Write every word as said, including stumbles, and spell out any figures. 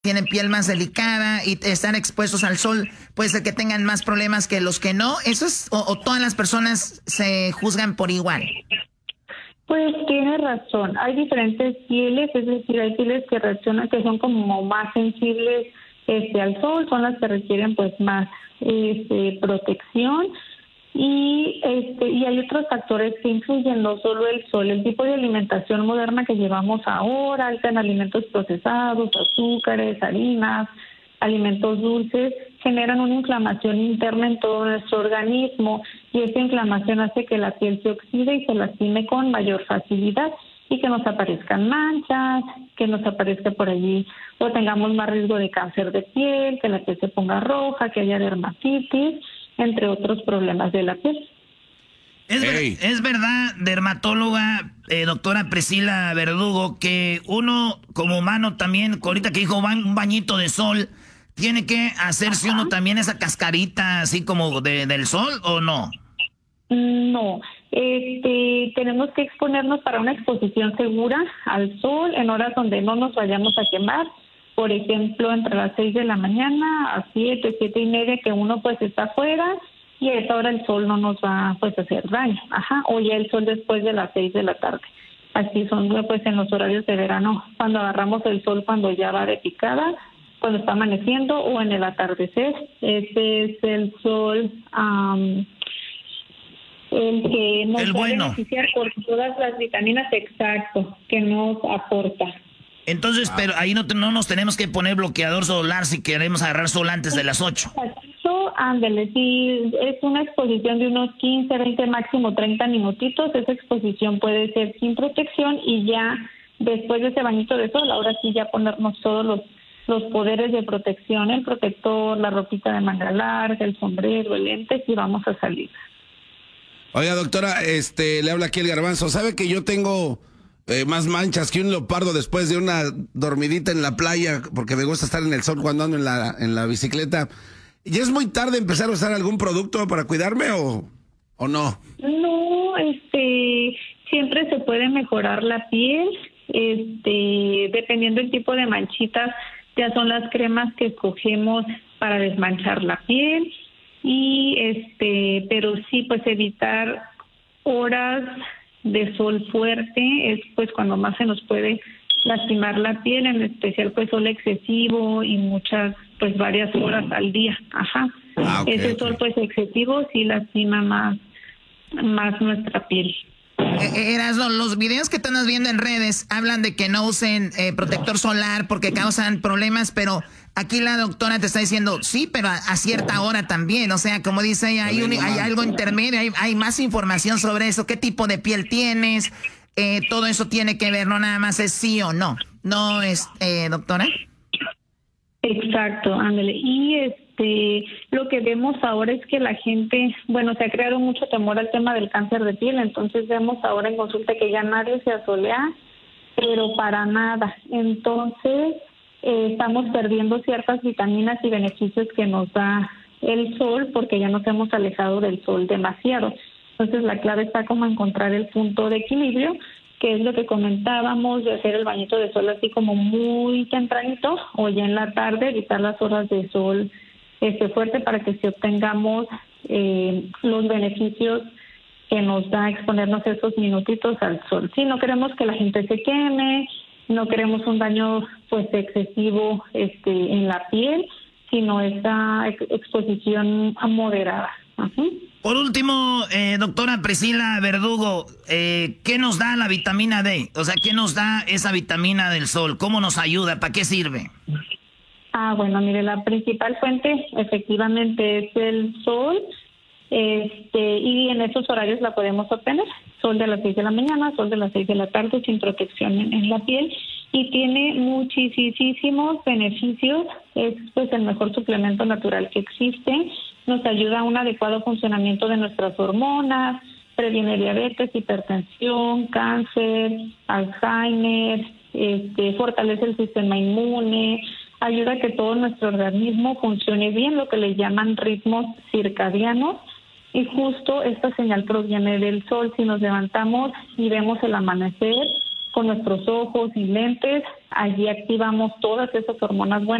tienen piel más delicada y están expuestos al sol, puede ser que tengan más problemas que los que no. ¿Eso es, o, o todas las personas se juzgan por igual? Pues tiene razón, hay diferentes pieles, es decir, hay pieles que reaccionan, que son como más sensibles este, al sol, son las que requieren pues más este, protección. Y este y hay otros factores que influyen, no solo el sol, el tipo de alimentación moderna que llevamos ahora, alta en alimentos procesados, azúcares, harinas, alimentos dulces, generan una inflamación interna en todo nuestro organismo y esta inflamación hace que la piel se oxide y se lastime con mayor facilidad y que nos aparezcan manchas, que nos aparezca por allí o tengamos más riesgo de cáncer de piel, que la piel se ponga roja, que haya dermatitis, entre otros problemas de la piel. Es, ver, es verdad, dermatóloga, eh, doctora Priscila Verdugo, que uno como humano también, ahorita que dijo un bañito de sol, tiene que hacerse Ajá. uno también esa cascarita así como de, del sol, ¿o no? No, este, tenemos que exponernos para una exposición segura al sol en horas donde no nos vayamos a quemar. Por ejemplo, entre las seis de la mañana a siete, siete y media, que uno pues está afuera y a esa hora el sol no nos va pues a hacer daño. Ajá, o ya el sol después de las seis de la tarde. Así son pues en los horarios de verano, cuando agarramos el sol cuando ya va de picada, cuando está amaneciendo o en el atardecer. Ese es el sol um, el que nos el va bueno. a beneficiar por todas las vitaminas, exacto, que nos aporta. Entonces, ah. pero ahí no, no nos tenemos que poner bloqueador solar si queremos agarrar sol antes de las ocho. Eso, ándale, si es una exposición de unos quince, veinte, máximo treinta minutitos, esa exposición puede ser sin protección y ya después de ese bañito de sol, ahora sí ya ponernos todos los, los poderes de protección, el protector, la ropita de manga larga, el sombrero, el lente, y vamos a salir. Oiga, doctora, este, le habla aquí el Garbanzo. ¿Sabe que yo tengo eh, más manchas que un leopardo después de una dormidita en la playa? Porque me gusta estar en el sol cuando ando en la, en la bicicleta. ¿Ya es muy tarde empezar a usar algún producto para cuidarme o, o no? No, este, siempre se puede mejorar la piel, este, dependiendo del tipo de manchitas, ya son las cremas que escogemos para desmanchar la piel. Y este, pero sí, pues evitar horas de sol fuerte es pues cuando más se nos puede lastimar la piel, en especial pues sol excesivo y muchas, pues varias horas al día. Ajá. Ah, okay, Ese okay. sol pues excesivo sí lastima más, más nuestra piel. Eh, Erasmo, los videos que tú andas viendo en redes hablan de que no usen eh, protector solar porque causan problemas, pero aquí la doctora te está diciendo, sí, pero a, a cierta hora también. O sea, como dice ella, hay, un, hay algo intermedio, hay, hay más información sobre eso. ¿Qué tipo de piel tienes? Eh, todo eso tiene que ver, no nada más es sí o no. ¿No es, eh, doctora? Exacto, ándale. Y este, lo que vemos ahora es que la gente, bueno, se ha creado mucho temor al tema del cáncer de piel, entonces vemos ahora en consulta que ya nadie se asolea, pero para nada. Entonces, eh, estamos perdiendo ciertas vitaminas y beneficios que nos da el sol porque ya nos hemos alejado del sol demasiado. Entonces, la clave está como encontrar el punto de equilibrio, que es lo que comentábamos, de hacer el bañito de sol así como muy tempranito o ya en la tarde, evitar las horas de sol este fuerte para que si obtengamos eh, los beneficios que nos da exponernos esos minutitos al sol. Sí, no queremos que la gente se queme, no queremos un daño pues excesivo este en la piel, sino esa ex exposición moderada. Ajá. Por último, eh, doctora Priscila Verdugo, eh, ¿qué nos da la vitamina D? O sea, ¿qué nos da esa vitamina del sol? ¿Cómo nos ayuda? ¿Para qué sirve? Ah, bueno, mire, la principal fuente efectivamente es el sol, este, y en esos horarios la podemos obtener. Sol de las seis de la mañana, sol de las seis de la tarde, sin protección en, en la piel, y tiene muchísimos beneficios. Es pues el mejor suplemento natural que existe. Nos ayuda a un adecuado funcionamiento de nuestras hormonas, previene diabetes, hipertensión, cáncer, Alzheimer, este, fortalece el sistema inmune, ayuda a que todo nuestro organismo funcione bien, lo que le llaman ritmos circadianos, y justo esta señal proviene del sol. Si nos levantamos y vemos el amanecer con nuestros ojos y lentes, allí activamos todas esas hormonas buenas.